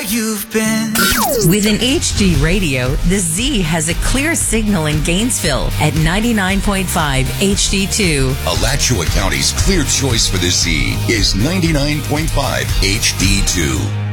you've been. With an HD radio, the Z has a clear signal in Gainesville at 99.5 HD2. Alachua County's clear choice for the Z is 99.5 HD2.